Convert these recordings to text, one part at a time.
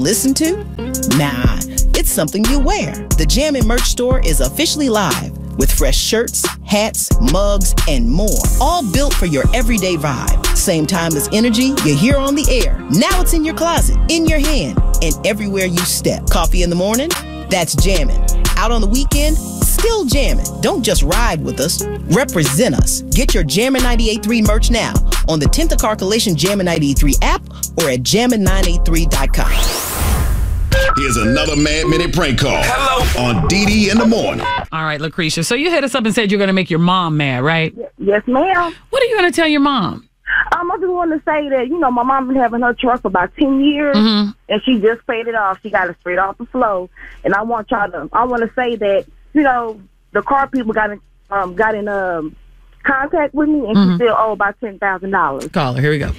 Listen to? Nah, it's something you wear. The Jammin' merch store is officially live with fresh shirts, hats, mugs, and more. All built for your everyday vibe. Same timeless energy you hear on the air. Now it's in your closet, in your hand, and everywhere you step. Coffee in the morning? That's Jammin'. Out on the weekend? Still jammin'. Don't just ride with us. Represent us. Get your Jammin' 98.3 merch now on the 10th Carcolation Jammin' 98.3 app or at jammin983.com. Here's another Mad Minute prank call. Hello. On DD in the morning. All right, Lucretia. So you hit us up and said you're going to make your mom mad, right? Yes, ma'am. What are you going to tell your mom? I just want to say that, my mom been having her truck for about 10 years, and she just paid it off. She got it straight off the flow. And I want to say that, the car people got in contact with me, and she still owe about $10,000. Call her. Here we go.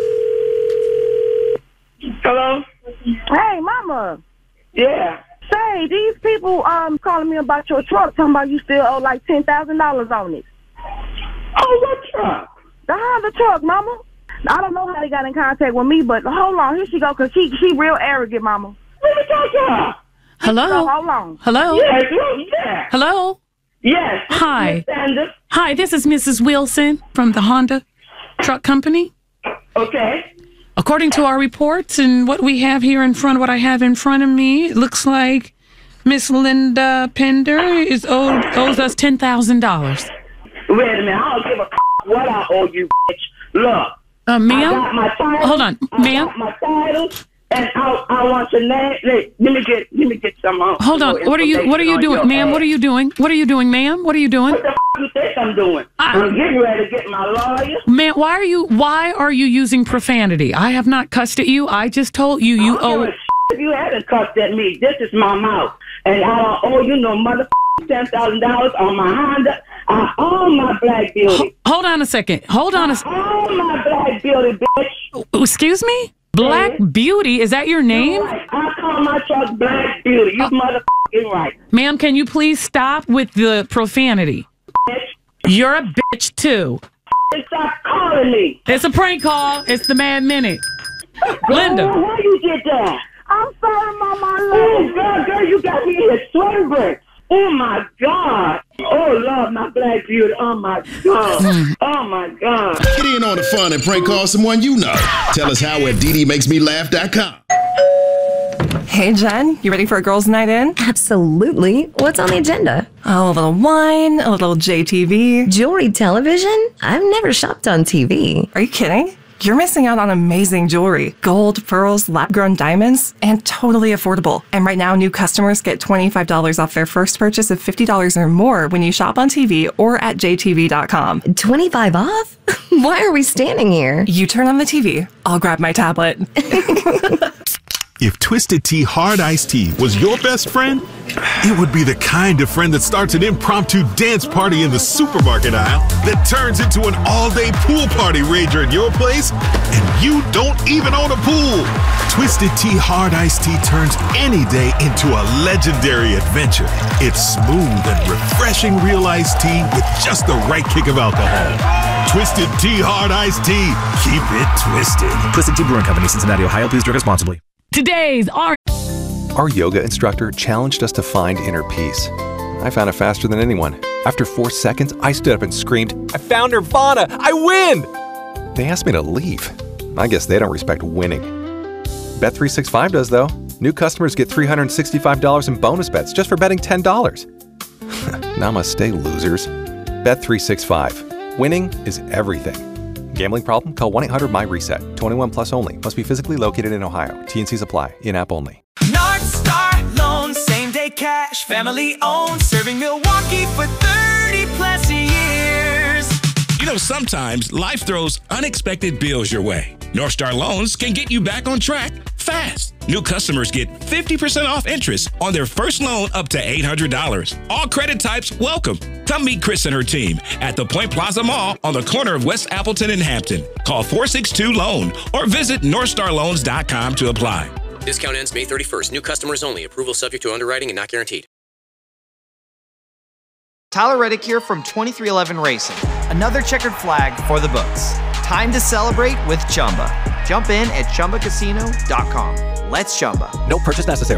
Hello? Hey, Mama. Yeah. Say, these people calling me about your truck, talking about you still owe like $10,000 on it. Oh, what truck? The Honda truck, Mama. I don't know how they got in contact with me, but hold on, here she go, because she real arrogant, Mama. Let me talk to her. Hello? So, hold on. Hello? Yes, yeah. Hello? Yes. Hi. Sanders. Hi, this is Mrs. Wilson from the Honda Truck Company. Okay. According to our reports and what we have here in front, what I have in front of me, it looks like Miss Linda Pender owes us $10,000. Wait a minute. I don't give a what I owe you, bitch. Look. Ma'am? I got my title. Hold on, ma'am. I got my title, and I want your name. Let me get some. Hold on. What are you doing, ma'am? What are you doing? What are you doing, ma'am? What are you doing? What the you think I'm doing? I'm getting ready to get my lawyer. Ma'am, why are you using profanity? I have not cussed at you. I just told you you owe. If you haven't cussed at me, this is my mouth, and I don't owe you no mother $10,000 on my Honda. I own my Black Beauty. Hold on a second. I own my Black Beauty, bitch. Excuse me? Black Beauty? Is that your name? Right. I call my truck Black Beauty. You motherfucking right. Ma'am, can you please stop with the profanity? Bitch. You're a bitch, too. Stop calling me. It's a prank call. It's the Mad Minute. Linda. Where you get that? I'm sorry, Mama. Oh, girl, you got me here swerving. Oh, my God. Oh, Lord, my Black Beauty. Oh, my God. Oh, my God. Get in on the fun and prank call someone you know. Tell us how at DDMakesMeLaugh.com. Hey, Jen, you ready for a girls' night in? Absolutely. What's on the agenda? Oh, a little wine, a little JTV. Jewelry television? I've never shopped on TV. Are you kidding? You're missing out on amazing jewelry. Gold, pearls, lab-grown diamonds, and totally affordable. And right now, new customers get $25 off their first purchase of $50 or more when you shop on TV or at jtv.com. 25 off? Why are we standing here? You turn on the TV, I'll grab my tablet. If Twisted Tea Hard Iced Tea was your best friend, it would be the kind of friend that starts an impromptu dance party in the supermarket aisle that turns into an all-day pool party rager at your place, and you don't even own a pool. Twisted Tea Hard Iced Tea turns any day into a legendary adventure. It's smooth and refreshing real iced tea with just the right kick of alcohol. Twisted Tea Hard Iced Tea. Keep it twisted. Twisted Tea Brewing Company, Cincinnati, Ohio. Please drink responsibly. Today's Our yoga instructor challenged us to find inner peace. I found it faster than anyone. After 4 seconds, I stood up and screamed, "I found Nirvana! I win!" They asked me to leave. I guess they don't respect winning. Bet365 does, though. New customers get $365 in bonus bets just for betting $10. Namaste, losers. Bet365. Winning is everything. Gambling problem? Call 1-800-MY-RESET. 21 plus only. Must be physically located in Ohio. T&Cs apply. In-app only. North Star Loan, same day cash, family owned, serving Milwaukee for 30 plus years. You know, sometimes life throws unexpected bills your way. North Star Loans can get you back on track fast. New customers get 50% off interest on their first loan up to $800. All credit types welcome. Come meet Chris and her team at the Point Plaza Mall on the corner of West Appleton and Hampton. Call 462-LOAN or visit NorthstarLoans.com to apply. Discount ends May 31st. New customers only. Approval subject to underwriting and not guaranteed. Tyler Reddick here from 23XI Racing. Another checkered flag for the books. Time to celebrate with Chumba. Jump in at ChumbaCasino.com. Let's Chumba. No purchase necessary.